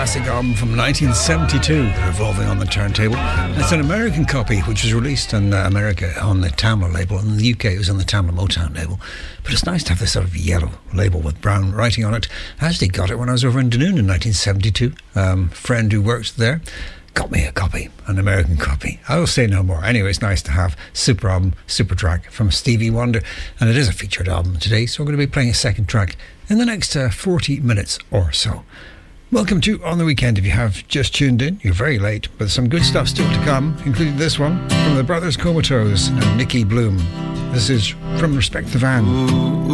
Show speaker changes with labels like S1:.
S1: classic album from 1972, Revolving on the Turntable. It's an American copy, which was released in America on the Tamla label. In the UK, it was on the Tamla Motown label. But it's nice to have this sort of yellow label with brown writing on it. I actually got it when I was over in Dunoon in 1972. Friend who worked there got me a copy, an American copy. I will say no more. Anyway, it's nice to have super album, super track from Stevie Wonder, and it is a featured album today, so we're going to be playing a second track in the next 40 minutes or so. Welcome to On the Weekend. If you have just tuned in, you're very late, but some good stuff still to come, including this one from the Brothers Comatose and Nicky Bloom. This is From Respect the Van.